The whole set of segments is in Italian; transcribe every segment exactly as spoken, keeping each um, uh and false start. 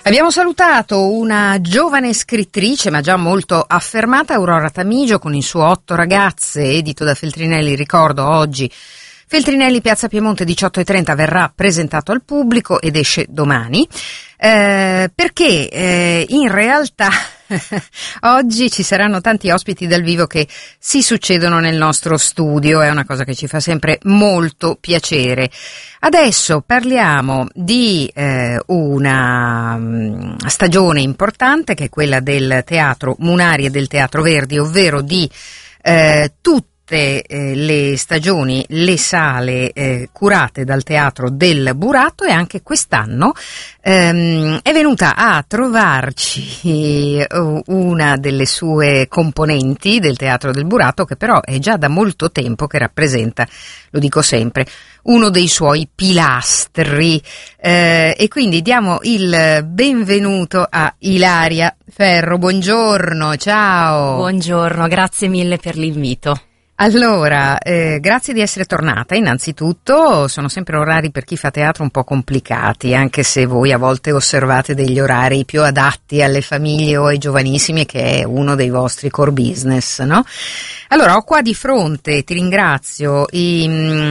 Abbiamo salutato una giovane scrittrice, ma già molto affermata, Aurora Tamigio, con il suo Otto ragazze, edito da Feltrinelli. Ricordo, oggi Feltrinelli, Piazza Piemonte, diciotto e trenta, verrà presentato al pubblico ed esce domani, eh, perché eh, in realtà oggi ci saranno tanti ospiti dal vivo che si succedono nel nostro studio, è una cosa che ci fa sempre molto piacere. Adesso parliamo di eh, una um, stagione importante, che è quella del Teatro Munari e del Teatro Verdi, ovvero di eh, tutti Eh, le stagioni, le sale eh, curate dal Teatro del Burato, e anche quest'anno ehm, è venuta a trovarci una delle sue componenti del Teatro del Burato, che però è già da molto tempo che rappresenta, lo dico sempre, uno dei suoi pilastri, eh, e quindi diamo il benvenuto a Ilaria Ferro. Buongiorno, ciao. Buongiorno, grazie mille per l'invito. Allora, eh, grazie di essere tornata. Innanzitutto, sono sempre orari per chi fa teatro un po' complicati, anche se voi a volte osservate degli orari più adatti alle famiglie o ai giovanissimi, che è uno dei vostri core business, no? Allora, ho qua di fronte, ti ringrazio, i,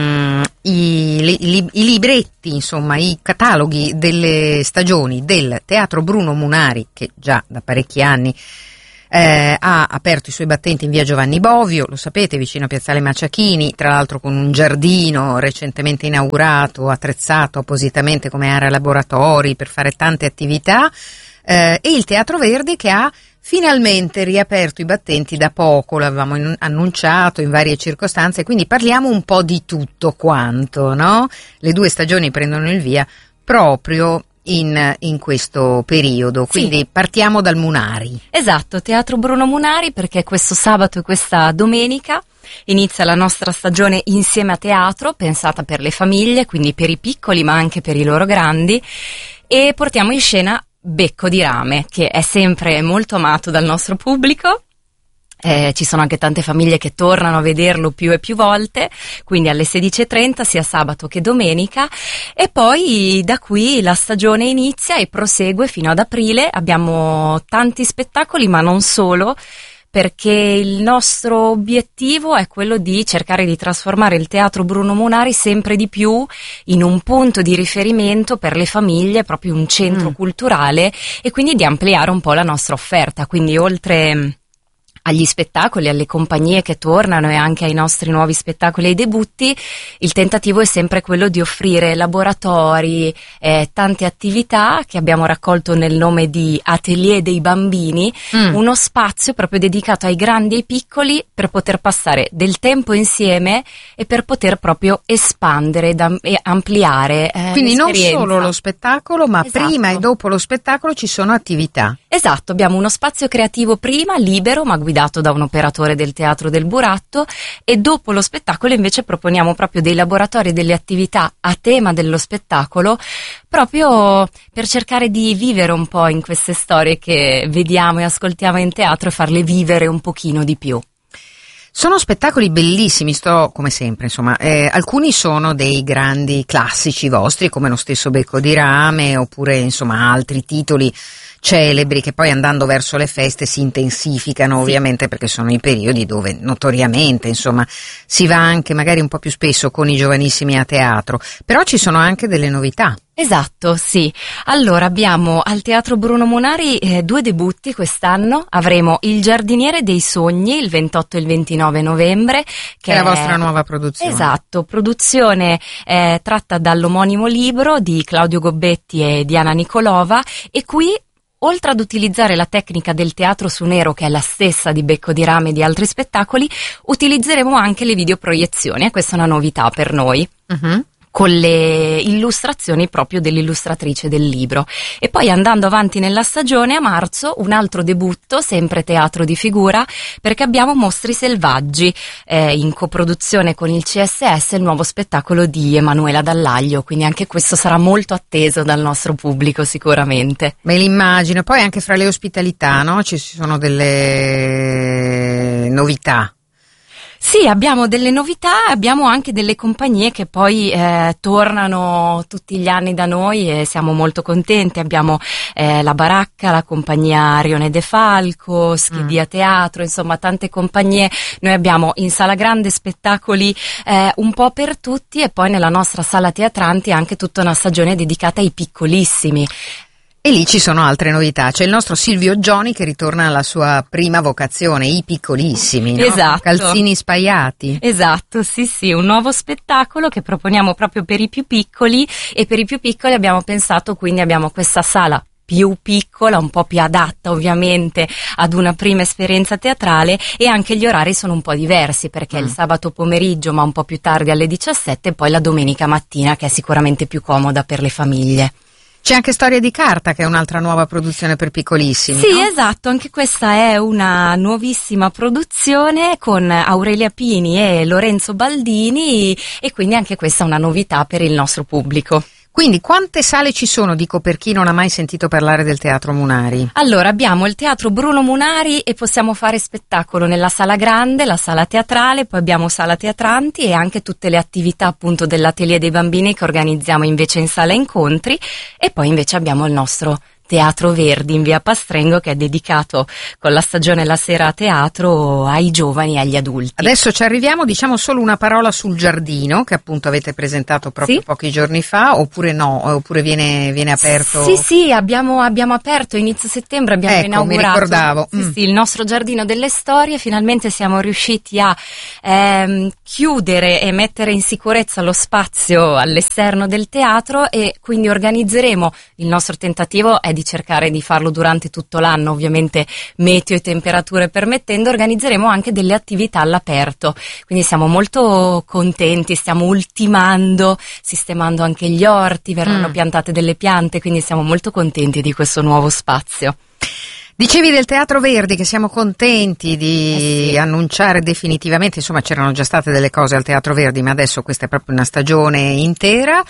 i, i, i libretti, insomma, i cataloghi delle stagioni del Teatro Bruno Munari, che già da parecchi anni Eh, ha aperto i suoi battenti in via Giovanni Bovio, lo sapete, vicino a Piazzale Maciachini, tra l'altro con un giardino recentemente inaugurato, attrezzato appositamente come area laboratori per fare tante attività, eh, e il Teatro Verdi, che ha finalmente riaperto i battenti da poco, l'avevamo in- annunciato in varie circostanze, quindi parliamo un po' di tutto quanto, no? Le due stagioni prendono il via proprio In, in questo periodo, quindi sì. Partiamo dal Munari. Esatto, Teatro Bruno Munari, perché questo sabato e questa domenica inizia la nostra stagione Insieme a Teatro, pensata per le famiglie, quindi per i piccoli ma anche per i loro grandi, e portiamo in scena Becco di Rame, che è sempre molto amato dal nostro pubblico. Eh, ci sono anche tante famiglie che tornano a vederlo più e più volte, quindi alle sedici e trenta sia sabato che domenica, e poi da qui la stagione inizia e prosegue fino ad aprile. Abbiamo tanti spettacoli, ma non solo, perché il nostro obiettivo è quello di cercare di trasformare il Teatro Bruno Munari sempre di più in un punto di riferimento per le famiglie, proprio un centro mm. culturale, e quindi di ampliare un po' la nostra offerta. Quindi oltre agli spettacoli, alle compagnie che tornano e anche ai nostri nuovi spettacoli e ai debutti, il tentativo è sempre quello di offrire laboratori, eh, tante attività che abbiamo raccolto nel nome di Atelier dei Bambini, mm. uno spazio proprio dedicato ai grandi e ai piccoli per poter passare del tempo insieme e per poter proprio espandere e ampliare eh, quindi l'esperienza. Non solo lo spettacolo, ma esatto. Prima e dopo lo spettacolo ci sono attività. Esatto, abbiamo uno spazio creativo prima, libero, ma guidato da un operatore del Teatro del Burato, e dopo lo spettacolo invece proponiamo proprio dei laboratori e delle attività a tema dello spettacolo, proprio per cercare di vivere un po' in queste storie che vediamo e ascoltiamo in teatro e farle vivere un pochino di più. Sono spettacoli bellissimi, sto come sempre, insomma, eh, alcuni sono dei grandi classici vostri, come lo stesso Becco di Rame, oppure insomma altri titoli celebri che poi, andando verso le feste, si intensificano, sì. Ovviamente, perché sono i periodi dove notoriamente insomma si va anche magari un po' più spesso con i giovanissimi a teatro, però ci sono anche delle novità. Esatto, sì. Allora, abbiamo al Teatro Bruno Munari eh, due debutti quest'anno. Avremo Il Giardiniere dei Sogni il ventotto e il ventinove novembre, che è la è vostra nuova produzione. Esatto, produzione eh, tratta dall'omonimo libro di Claudio Gobbetti e Diana Nicolova, e qui, oltre ad utilizzare la tecnica del teatro su nero, che è la stessa di Becco di Rame e di altri spettacoli, utilizzeremo anche le videoproiezioni, e questa è una novità per noi. Uh-huh. Con le illustrazioni proprio dell'illustratrice del libro. E poi, andando avanti nella stagione, a marzo un altro debutto, sempre teatro di figura, perché abbiamo Mostri Selvaggi, eh, in coproduzione con il C S S, il nuovo spettacolo di Emanuela Dallaglio, quindi anche questo sarà molto atteso dal nostro pubblico sicuramente. Me l'immagino. Poi anche fra le ospitalità, no? Ci sono delle novità. Sì, abbiamo delle novità, abbiamo anche delle compagnie che poi eh, tornano tutti gli anni da noi e siamo molto contenti. Abbiamo eh, la Baracca, la compagnia Rione De Falco, Schidia mm. Teatro, insomma tante compagnie. Noi abbiamo in Sala Grande spettacoli eh, un po' per tutti e poi nella nostra sala teatranti anche tutta una stagione dedicata ai piccolissimi. E lì ci sono altre novità, c'è il nostro Silvio Gioni che ritorna alla sua prima vocazione, i piccolissimi, no? Esatto. Calzini spaiati. Esatto, sì sì, un nuovo spettacolo che proponiamo proprio per i più piccoli, e per i più piccoli abbiamo pensato, quindi abbiamo questa sala più piccola, un po' più adatta ovviamente ad una prima esperienza teatrale, e anche gli orari sono un po' diversi perché mm. il sabato pomeriggio ma un po' più tardi alle diciassette, e poi la domenica mattina che è sicuramente più comoda per le famiglie. C'è anche Storia di carta, che è un'altra nuova produzione per piccolissimi. Sì, no? esatto, anche questa è una nuovissima produzione con Aurelia Pini e Lorenzo Baldini, e quindi anche questa è una novità per il nostro pubblico. Quindi quante sale ci sono, dico per chi non ha mai sentito parlare del Teatro Munari? Allora, abbiamo il Teatro Bruno Munari e possiamo fare spettacolo nella Sala Grande, la Sala Teatrale, poi abbiamo Sala Teatranti e anche tutte le attività appunto dell'Atelier dei Bambini che organizziamo invece in Sala Incontri, e poi invece abbiamo il nostro Teatro Verdi in via Pastrengo, che è dedicato con la stagione La Sera a Teatro ai giovani e agli adulti. Adesso ci arriviamo, diciamo solo una parola sul giardino che appunto avete presentato proprio sì? pochi giorni fa, oppure no, oppure viene, viene aperto? Sì, sì, abbiamo, abbiamo aperto inizio settembre, abbiamo ecco, inaugurato mi ricordavo. Sì, mm. sì, il nostro giardino delle storie. Finalmente siamo riusciti a ehm, chiudere e mettere in sicurezza lo spazio all'esterno del teatro, e quindi organizzeremo, il nostro tentativo è di cercare di farlo durante tutto l'anno, ovviamente meteo e temperature permettendo, organizzeremo anche delle attività all'aperto, quindi siamo molto contenti, stiamo ultimando, sistemando anche gli orti, verranno mm. piantate delle piante, quindi siamo molto contenti di questo nuovo spazio. Dicevi del Teatro Verdi, che siamo contenti di eh sì. annunciare definitivamente, insomma c'erano già state delle cose al Teatro Verdi, ma adesso questa è proprio una stagione intera,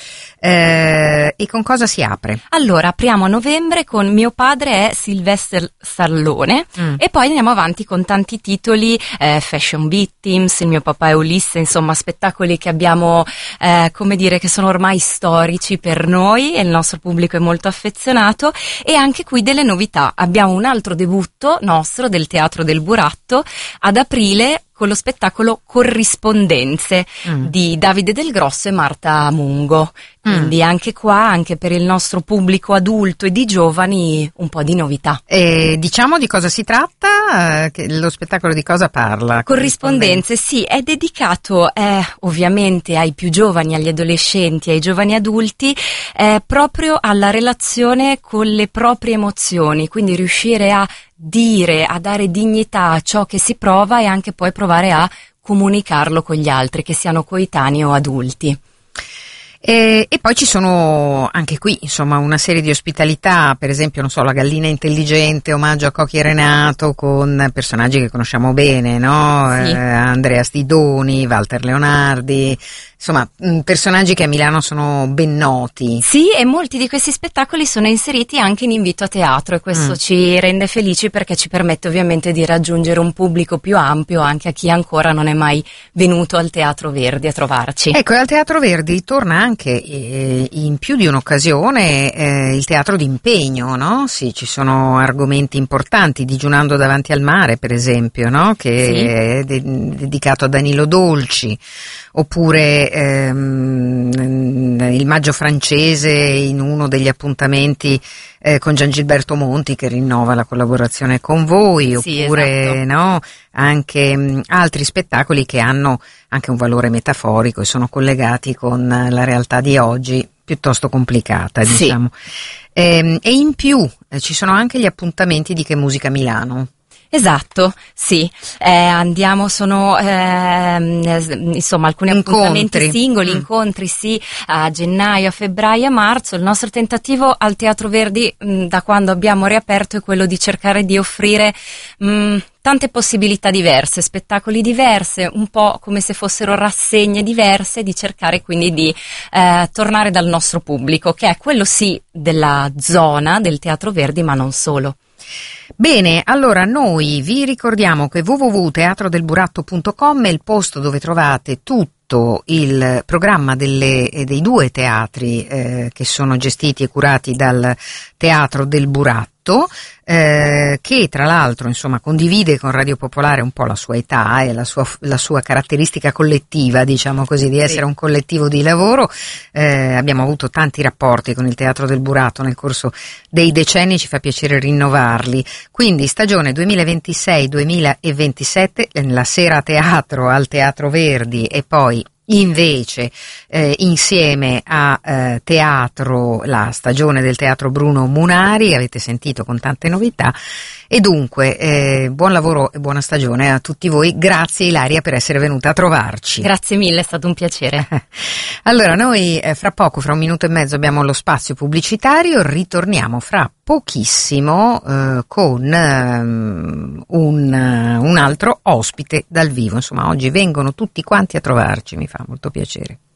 eh, e con cosa si apre? Allora, apriamo a novembre con Mio padre è Sylvester Stallone, mm. e poi andiamo avanti con tanti titoli, eh, Fashion Victims, Il mio papà è Ulisse, insomma spettacoli che abbiamo, eh, come dire, che sono ormai storici per noi e il nostro pubblico è molto affezionato, e anche qui delle novità. Abbiamo un altro debutto nostro del Teatro del Buratto ad aprile con lo spettacolo Corrispondenze mm. di Davide Del Grosso e Marta Mungo. Quindi mm. anche qua, anche per il nostro pubblico adulto e di giovani, un po' di novità. E diciamo di cosa si tratta? Eh, che lo spettacolo di cosa parla? Corrispondenze, sì, è dedicato eh, ovviamente ai più giovani, agli adolescenti, ai giovani adulti, eh, proprio alla relazione con le proprie emozioni, quindi riuscire a dire, a dare dignità a ciò che si prova e anche poi provare a comunicarlo con gli altri, che siano coetanei o adulti. E, e poi ci sono anche qui, insomma, una serie di ospitalità, per esempio, non so, La gallina intelligente, omaggio a Cocchi e Renato, con personaggi che conosciamo bene, no? Sì. Eh, Andrea Stidoni, Walter Leonardi, insomma, mh, personaggi che a Milano sono ben noti. Sì, e molti di questi spettacoli sono inseriti anche in invito a teatro, e questo mm. ci rende felici perché ci permette ovviamente di raggiungere un pubblico più ampio, anche a chi ancora non è mai venuto al Teatro Verdi a trovarci. Ecco, e al Teatro Verdi torna anche eh, in più di un'occasione eh, il teatro d'impegno, no? Sì, ci sono argomenti importanti, Digiunando davanti al mare, per esempio, no? Che sì. è de- dedicato a Danilo Dolci, oppure ehm, il Maggio francese in uno degli appuntamenti eh, con Gian Gilberto Monti, che rinnova la collaborazione con voi, sì, oppure esatto. no, anche mh, altri spettacoli che hanno anche un valore metaforico e sono collegati con la realtà di oggi, piuttosto complicata, sì. diciamo. E, e in più eh, ci sono anche gli appuntamenti di Che Musica Milano. Esatto, sì, eh, andiamo, sono ehm, insomma alcuni Incontri. appuntamenti singoli, mm. incontri sì, a gennaio, a febbraio, a marzo. Il nostro tentativo al Teatro Verdi mh, da quando abbiamo riaperto è quello di cercare di offrire mh, tante possibilità diverse, spettacoli diverse, un po' come se fossero rassegne diverse, di cercare quindi di eh, tornare dal nostro pubblico, che è quello sì della zona del Teatro Verdi, ma non solo. Bene, allora noi vi ricordiamo che w w w punto teatro del buratto punto com è il posto dove trovate tutto il programma delle, dei due teatri eh, che sono gestiti e curati dal Teatro del Buratto, eh, che tra l'altro insomma condivide con Radio Popolare un po' la sua età e la sua, la sua caratteristica collettiva, diciamo così, di essere un collettivo di lavoro. Eh, abbiamo avuto tanti rapporti con il Teatro del Buratto nel corso dei decenni, ci fa piacere rinnovarli. Quindi stagione duemilaventisei duemilaventisette, la sera teatro al Teatro Verdi e poi invece eh, insieme a eh, teatro, la stagione del Teatro Bruno Munari, avete sentito, con tante novità, e dunque eh, buon lavoro e buona stagione a tutti voi. Grazie Ilaria per essere venuta a trovarci. Grazie mille, è stato un piacere. Allora noi eh, fra poco, fra un minuto e mezzo, abbiamo lo spazio pubblicitario, ritorniamo fra pochissimo eh, con um, un, uh, un altro ospite dal vivo. Insomma, oggi vengono tutti quanti a trovarci, mi fa molto piacere.